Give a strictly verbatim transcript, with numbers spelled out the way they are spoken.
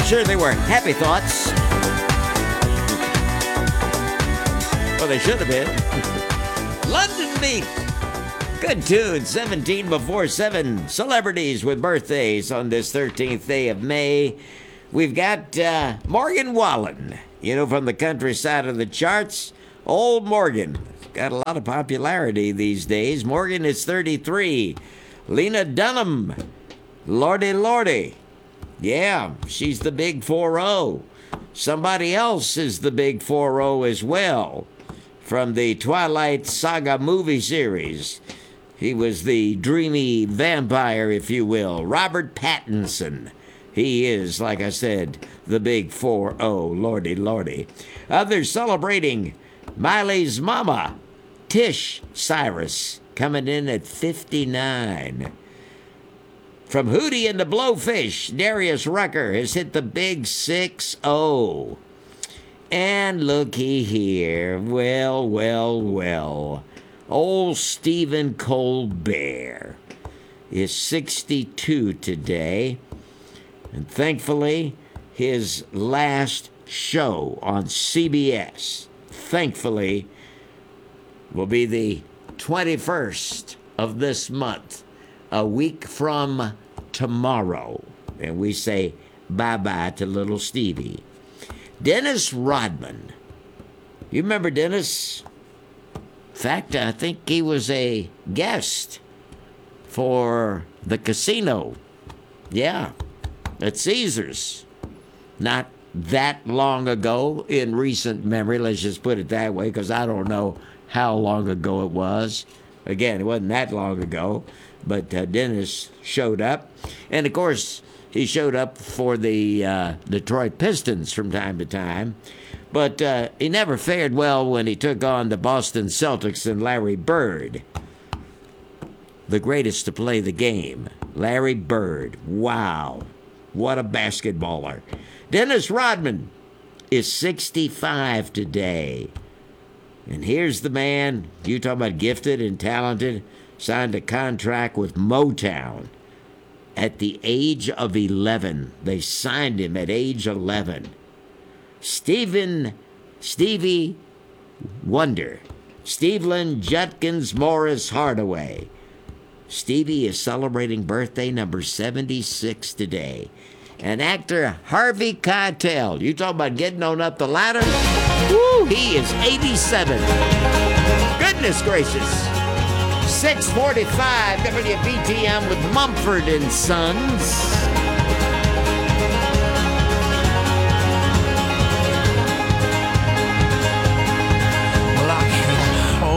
Sure, they were happy thoughts. Well, they should have been. London Beat. Good tune. seventeen before seven. Celebrities with birthdays on this thirteenth day of May. We've got uh, Morgan Wallen, you know, from the countryside of the charts. Old Morgan. Got a lot of popularity these days. Morgan is thirty-three. Lena Dunham. Lordy, Lordy. Yeah, she's the big four oh. Somebody else is the big four oh as well. From the Twilight Saga movie series. He was the dreamy vampire, if you will. Robert Pattinson. He is, like I said, the big four oh. Lordy, Lordy. Others celebrating Miley's mama, Tish Cyrus, coming in at fifty-nine. From Hootie and the Blowfish, Darius Rucker has hit the big six oh. And looky here, well, well, well, old Stephen Colbert is sixty-two today, and thankfully, his last show on C B S, thankfully, will be the twenty-first of this month, a week from tomorrow, and we say bye-bye to little Stevie. Dennis Rodman. You remember Dennis? In fact, I think he was a guest for the casino. Yeah, at Caesars. Not that long ago in recent memory, let's just put it that way, because I don't know how long ago it was. Again, it wasn't that long ago, but uh, Dennis showed up. And, of course, he showed up for the uh, Detroit Pistons from time to time, but uh, he never fared well when he took on the Boston Celtics and Larry Bird, the greatest to play the game. Larry Bird. Wow. What a basketballer. Dennis Rodman is sixty-five today. And here's the man, you talking about gifted and talented, signed a contract with Motown. At the age of eleven. They signed him at age eleven. Stephen, Stevie Wonder. Stevland Judkins Morris Hardaway. Stevie is celebrating birthday number seventy-six today. And actor Harvey Keitel. You talking about getting on up the ladder? Woo, he is eighty-seven. Goodness gracious. six forty-five W B T M with Mumford and Sons.